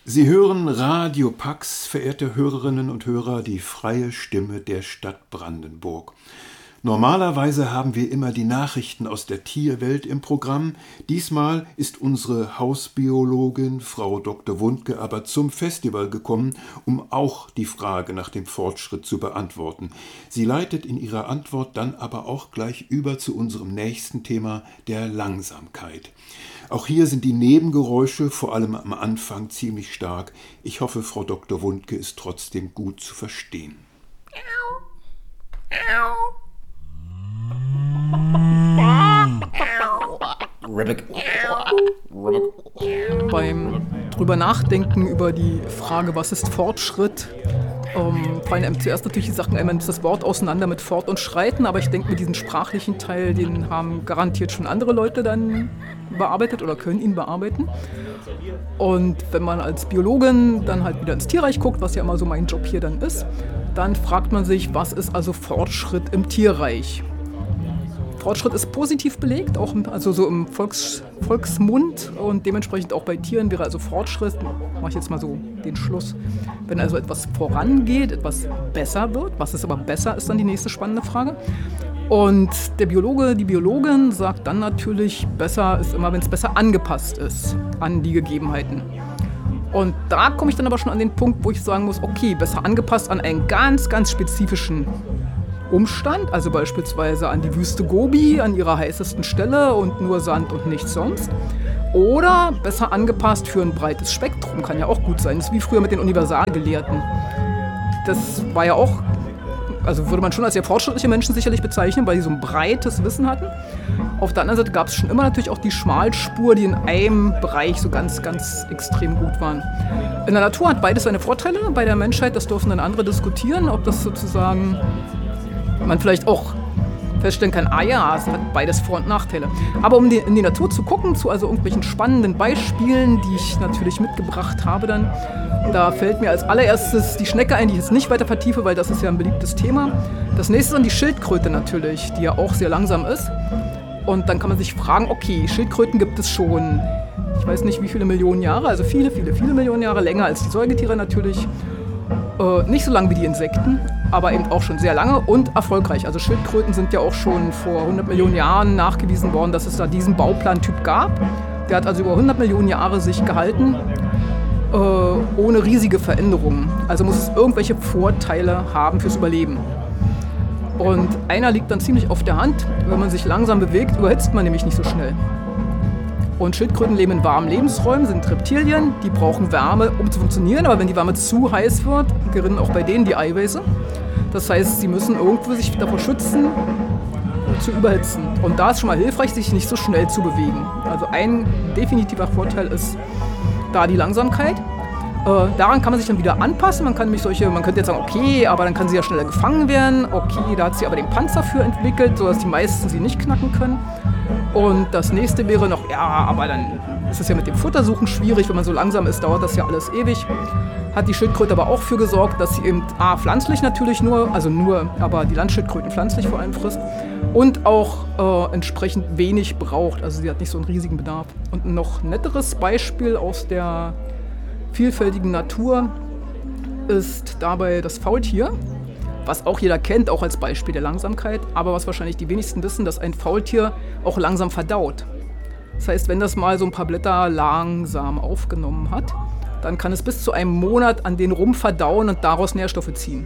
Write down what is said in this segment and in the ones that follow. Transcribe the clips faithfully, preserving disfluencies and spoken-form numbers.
Sie hören Radio Pax, verehrte Hörerinnen und Hörer, die freie Stimme der Stadt Brandenburg. Normalerweise haben wir immer die Nachrichten aus der Tierwelt im Programm. Diesmal ist unsere Hausbiologin, Frau Doktor Wundke, aber zum Festival gekommen, um auch die Frage nach dem Fortschritt zu beantworten. Sie leitet in ihrer Antwort dann aber auch gleich über zu unserem nächsten Thema, der Langsamkeit. Auch hier sind die Nebengeräusche, vor allem am Anfang, ziemlich stark. Ich hoffe, Frau Doktor Wundke ist trotzdem gut zu verstehen. Beim drüber nachdenken über die Frage, was ist Fortschritt, ähm, fallen einem zuerst natürlich die Sachen, einmal das Wort auseinander mit Fort und Schreiten, aber ich denke, mit diesem sprachlichen Teil, den haben garantiert schon andere Leute dann bearbeitet oder können ihn bearbeiten. Und wenn man als Biologin dann halt wieder ins Tierreich guckt, was ja immer so mein Job hier dann ist, dann fragt man sich, was ist also Fortschritt im Tierreich? Fortschritt ist positiv belegt, auch im, also so im Volks, Volksmund, und dementsprechend auch bei Tieren wäre also Fortschritt, mache ich jetzt mal so den Schluss, wenn also etwas vorangeht, etwas besser wird. Was ist aber besser, ist dann die nächste spannende Frage. Und der Biologe, die Biologin sagt dann natürlich, besser ist immer, wenn es besser angepasst ist an die Gegebenheiten. Und da komme ich dann aber schon an den Punkt, wo ich sagen muss, okay, besser angepasst an einen ganz, ganz spezifischen Umstand, also beispielsweise an die Wüste Gobi, an ihrer heißesten Stelle und nur Sand und nichts sonst. Oder besser angepasst für ein breites Spektrum, kann ja auch gut sein. Das ist wie früher mit den Universalgelehrten. Das war ja auch, also würde man schon als sehr fortschrittliche Menschen sicherlich bezeichnen, weil die so ein breites Wissen hatten. Auf der anderen Seite gab es schon immer natürlich auch die Schmalspur, die in einem Bereich so ganz, ganz extrem gut waren. In der Natur hat beides seine Vorteile, bei der Menschheit, das dürfen dann andere diskutieren, ob das sozusagen man vielleicht auch feststellen kann, ah ja, es hat beides Vor- und Nachteile. Aber um die, in die Natur zu gucken, zu also irgendwelchen spannenden Beispielen, die ich natürlich mitgebracht habe dann, da fällt mir als allererstes die Schnecke ein, die ich jetzt nicht weiter vertiefe, weil das ist ja ein beliebtes Thema. Das nächste ist dann die Schildkröte natürlich, die ja auch sehr langsam ist. Und dann kann man sich fragen, okay, Schildkröten gibt es schon, ich weiß nicht wie viele Millionen Jahre, also viele, viele, viele Millionen Jahre, länger als die Säugetiere natürlich. Äh, nicht so lang wie die Insekten, aber eben auch schon sehr lange und erfolgreich. Also Schildkröten sind ja auch schon vor hundert Millionen Jahren nachgewiesen worden, dass es da diesen Bauplantyp gab. Der hat also über hundert Millionen Jahre sich gehalten, äh, ohne riesige Veränderungen. Also muss es irgendwelche Vorteile haben fürs Überleben. Und einer liegt dann ziemlich auf der Hand. Wenn man sich langsam bewegt, überhitzt man nämlich nicht so schnell. Und Schildkröten leben in warmen Lebensräumen, sind Reptilien, die brauchen Wärme, um zu funktionieren. Aber wenn die Wärme zu heiß wird, gerinnen auch bei denen die Eiweiße. Das heißt, sie müssen irgendwo sich davor schützen, zu überhitzen. Und da ist schon mal hilfreich, sich nicht so schnell zu bewegen. Also ein definitiver Vorteil ist da die Langsamkeit. Äh, daran kann man sich dann wieder anpassen. Man kann nämlich solche, man könnte jetzt sagen, okay, aber dann kann sie ja schneller gefangen werden. Okay, da hat sie aber den Panzer für entwickelt, sodass die meisten sie nicht knacken können. Und das nächste wäre noch, ja, aber dann ist es ja mit dem Futtersuchen schwierig. Wenn man so langsam ist, dauert das ja alles ewig. Hat die Schildkröte aber auch für gesorgt, dass sie eben A, pflanzlich natürlich nur, also nur, aber die Landschildkröten pflanzlich vor allem frisst und auch äh, entsprechend wenig braucht. Also sie hat nicht so einen riesigen Bedarf. Und ein noch netteres Beispiel aus der vielfältigen Natur ist dabei das Faultier, was auch jeder kennt, auch als Beispiel der Langsamkeit, aber was wahrscheinlich die wenigsten wissen, dass ein Faultier auch langsam verdaut. Das heißt, wenn das mal so ein paar Blätter langsam aufgenommen hat, dann kann es bis zu einem Monat an denen rumverdauen und daraus Nährstoffe ziehen.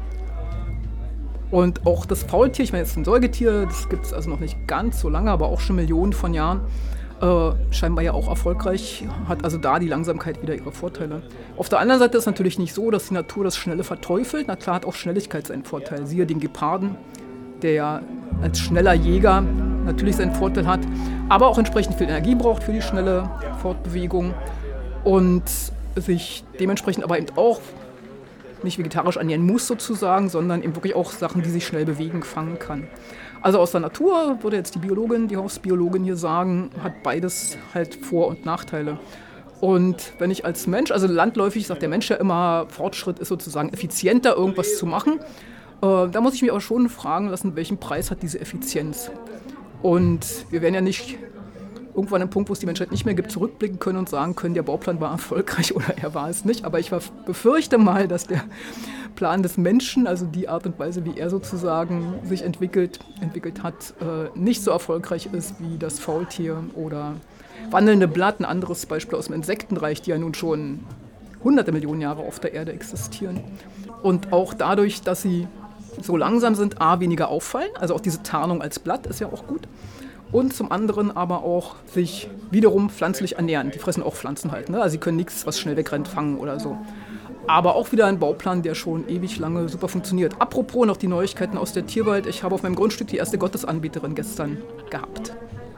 Und auch das Faultier, ich meine, jetzt ein Säugetier, das gibt es also noch nicht ganz so lange, aber auch schon Millionen von Jahren, äh, scheinbar ja auch erfolgreich, hat also da die Langsamkeit wieder ihre Vorteile. Auf der anderen Seite ist es natürlich nicht so, dass die Natur das Schnelle verteufelt. Na klar hat auch Schnelligkeit seinen Vorteil. Siehe den Geparden, der ja als schneller Jäger natürlich seinen Vorteil hat, aber auch entsprechend viel Energie braucht für die schnelle Fortbewegung und sich dementsprechend aber eben auch nicht vegetarisch ernähren muss sozusagen, sondern eben wirklich auch Sachen, die sich schnell bewegen, fangen kann. Also aus der Natur, würde jetzt die Biologin, die Hausbiologin hier sagen, hat beides halt Vor- und Nachteile. Und wenn ich als Mensch, also landläufig sagt der Mensch ja immer, Fortschritt ist sozusagen effizienter, irgendwas zu machen. Äh, da muss ich mich aber schon fragen lassen, welchen Preis hat diese Effizienz? Und wir werden ja nicht irgendwann einen Punkt, wo es die Menschheit nicht mehr gibt, zurückblicken können und sagen können, der Bauplan war erfolgreich oder er war es nicht. Aber ich befürchte mal, dass der Plan des Menschen, also die Art und Weise, wie er sozusagen sich entwickelt, entwickelt hat, nicht so erfolgreich ist wie das Faultier oder wandelnde Blatt, ein anderes Beispiel aus dem Insektenreich, die ja nun schon hunderte Millionen Jahre auf der Erde existieren. Und auch dadurch, dass sie so langsam sind, a, weniger auffallen, also auch diese Tarnung als Blatt ist ja auch gut. Und zum anderen aber auch sich wiederum pflanzlich ernähren. Die fressen auch Pflanzen halt, ne? Also sie können nichts, was schnell wegrennt, fangen oder so. Aber auch wieder ein Bauplan, der schon ewig lange super funktioniert. Apropos noch die Neuigkeiten aus der Tierwelt. Ich habe auf meinem Grundstück die erste Gottesanbeterin gestern gehabt.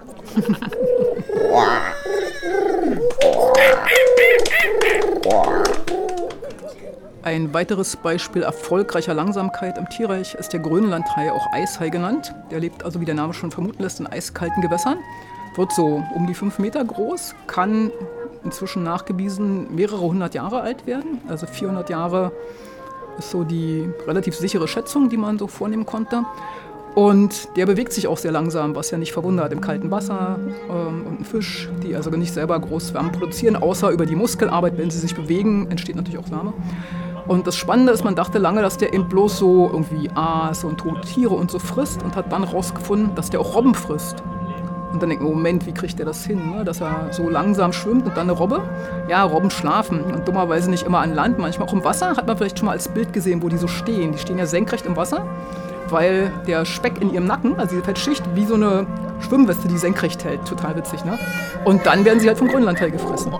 Ein weiteres Beispiel erfolgreicher Langsamkeit im Tierreich ist der Grönlandhai, auch Eishai genannt. Der lebt also, wie der Name schon vermuten lässt, in eiskalten Gewässern. Wird so um die fünf Meter groß, kann inzwischen nachgewiesen mehrere hundert Jahre alt werden. Also vierhundert Jahre ist so die relativ sichere Schätzung, die man so vornehmen konnte. Und der bewegt sich auch sehr langsam, was ja nicht verwundert, im kalten Wasser ähm, und ein Fisch, die also nicht selber groß Wärme produzieren, außer über die Muskelarbeit, wenn sie sich bewegen, entsteht natürlich auch Wärme. Und das Spannende ist, man dachte lange, dass der eben bloß so irgendwie aß und tote Tiere und so frisst und hat dann rausgefunden, dass der auch Robben frisst. Und dann denkt man, Moment, wie kriegt der das hin, ne? Dass er so langsam schwimmt und dann eine Robbe? Ja, Robben schlafen und dummerweise nicht immer an Land, manchmal auch im Wasser. Hat man vielleicht schon mal als Bild gesehen, wo die so stehen. Die stehen ja senkrecht im Wasser, weil der Speck in ihrem Nacken, also diese Fettschicht, wie so eine Schwimmweste, die senkrecht hält. Total witzig, ne? Und dann werden sie halt vom Grönlandhai gefressen.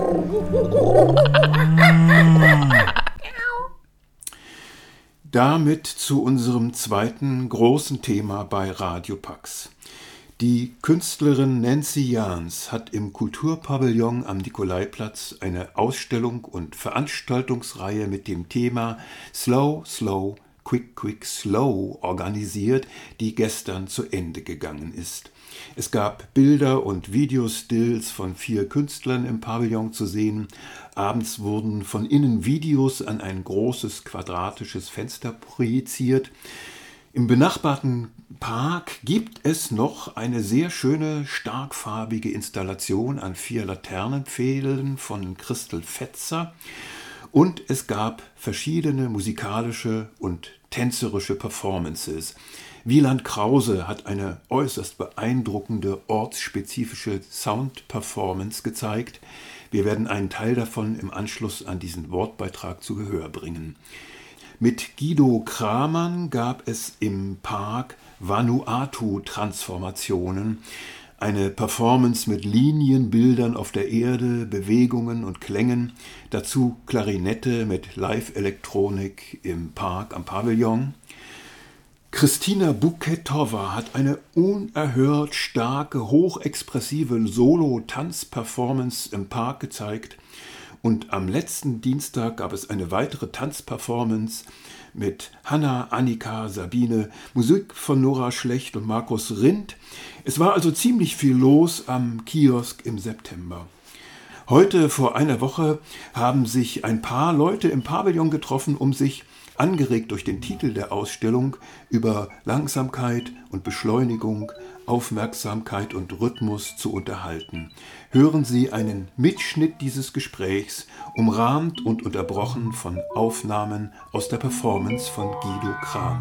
Damit zu unserem zweiten großen Thema bei Radio Pax. Die Künstlerin Nancy Jahns hat im Kulturpavillon am Nikolaiplatz eine Ausstellung und Veranstaltungsreihe mit dem Thema Slow, Slow, Quick, Quick, Slow organisiert, die gestern zu Ende gegangen ist. Es gab Bilder und Videostills von vier Künstlern im Pavillon zu sehen. Abends wurden von innen Videos an ein großes quadratisches Fenster projiziert. Im benachbarten Park gibt es noch eine sehr schöne, starkfarbige Installation an vier Laternenpfählen von Christel Fetzer. Und es gab verschiedene musikalische und tänzerische Performances. Wieland Krause hat eine äußerst beeindruckende ortsspezifische Sound-Performance gezeigt. Wir werden einen Teil davon im Anschluss an diesen Wortbeitrag zu Gehör bringen. Mit Guido Kramann gab es im Park Vanuatu-Transformationen, eine Performance mit Linien, Bildern auf der Erde, Bewegungen und Klängen, dazu Klarinette mit Live-Elektronik im Park am Pavillon. Christina Buketova hat eine unerhört starke, hochexpressive Solo-Tanz-Performance im Park gezeigt. Und am letzten Dienstag gab es eine weitere Tanzperformance mit Hanna, Annika, Sabine, Musik von Nora Schlecht und Markus Rindt. Es war also ziemlich viel los am Kiosk im September. Heute, vor einer Woche, haben sich ein paar Leute im Pavillon getroffen, um sich, angeregt durch den Titel der Ausstellung, über Langsamkeit und Beschleunigung, Aufmerksamkeit und Rhythmus zu unterhalten. Hören Sie einen Mitschnitt dieses Gesprächs, umrahmt und unterbrochen von Aufnahmen aus der Performance von Guido Kramann.